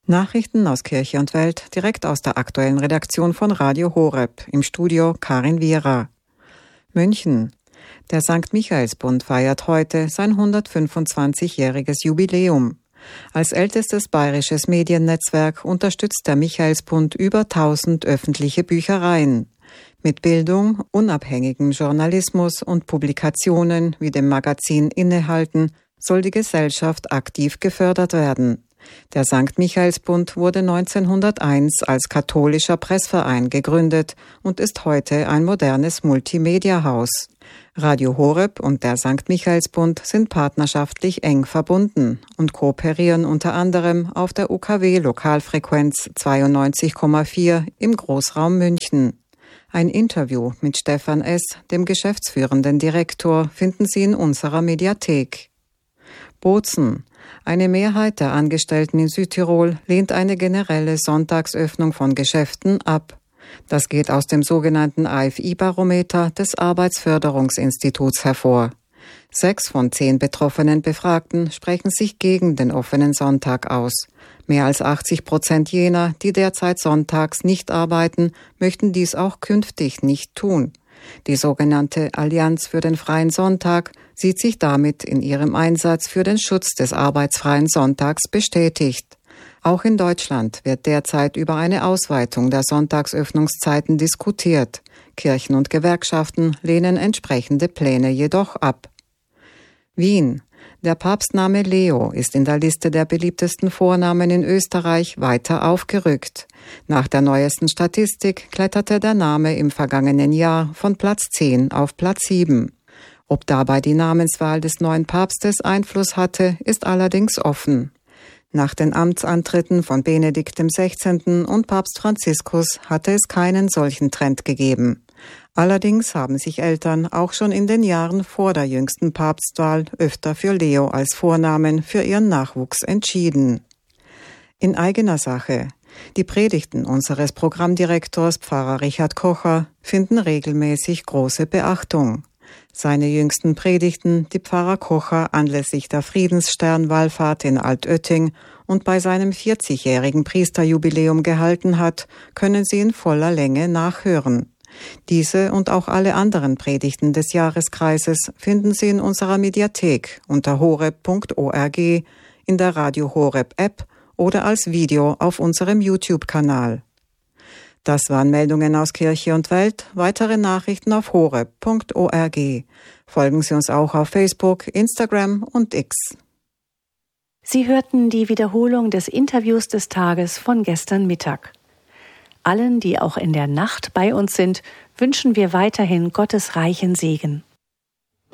Nachrichten aus Kirche und Welt direkt aus der aktuellen Redaktion von Radio Horeb. Im Studio Karin Viera. München. Der St. Michaelsbund feiert heute sein 125-jähriges Jubiläum. Als ältestes bayerisches Mediennetzwerk unterstützt der Michaelsbund über 1000 öffentliche Büchereien. Mit Bildung, unabhängigem Journalismus und Publikationen wie dem Magazin Innehalten soll die Gesellschaft aktiv gefördert werden. Der St. Michaelsbund wurde 1901 als katholischer Pressverein gegründet und ist heute ein modernes Multimedia-Haus. Radio Horeb und der St. Michaelsbund sind partnerschaftlich eng verbunden und kooperieren unter anderem auf der UKW-Lokalfrequenz 92,4 im Großraum München. Ein Interview mit Stefan S., dem geschäftsführenden Direktor, finden Sie in unserer Mediathek. Bozen. Eine Mehrheit der Angestellten in Südtirol lehnt eine generelle Sonntagsöffnung von Geschäften ab. Das geht aus dem sogenannten AFI-Barometer des Arbeitsförderungsinstituts hervor. 6 von 10 betroffenen Befragten sprechen sich gegen den offenen Sonntag aus. Mehr als 80% jener, die derzeit sonntags nicht arbeiten, möchten dies auch künftig nicht tun. Die sogenannte Allianz für den freien Sonntag sieht sich damit in ihrem Einsatz für den Schutz des arbeitsfreien Sonntags bestätigt. Auch in Deutschland wird derzeit über eine Ausweitung der Sonntagsöffnungszeiten diskutiert. Kirchen und Gewerkschaften lehnen entsprechende Pläne jedoch ab. Wien. Der Papstname Leo ist in der Liste der beliebtesten Vornamen in Österreich weiter aufgerückt. Nach der neuesten Statistik kletterte der Name im vergangenen Jahr von Platz 10 auf Platz 7. Ob dabei die Namenswahl des neuen Papstes Einfluss hatte, ist allerdings offen. Nach den Amtsantritten von Benedikt XVI. Und Papst Franziskus hatte es keinen solchen Trend gegeben. Allerdings haben sich Eltern auch schon in den Jahren vor der jüngsten Papstwahl öfter für Leo als Vornamen für ihren Nachwuchs entschieden. In eigener Sache. Die Predigten unseres Programmdirektors Pfarrer Richard Kocher finden regelmäßig große Beachtung. Seine jüngsten Predigten, die Pfarrer Kocher anlässlich der Friedenssternwallfahrt in Altötting und bei seinem 40-jährigen Priesterjubiläum gehalten hat, können Sie in voller Länge nachhören. Diese und auch alle anderen Predigten des Jahreskreises finden Sie in unserer Mediathek unter horeb.org, in der Radio Horeb App oder als Video auf unserem YouTube-Kanal. Das waren Meldungen aus Kirche und Welt. Weitere Nachrichten auf horeb.org. Folgen Sie uns auch auf Facebook, Instagram und X. Sie hörten die Wiederholung des Interviews des Tages von gestern Mittag. Allen, die auch in der Nacht bei uns sind, wünschen wir weiterhin Gottes reichen Segen.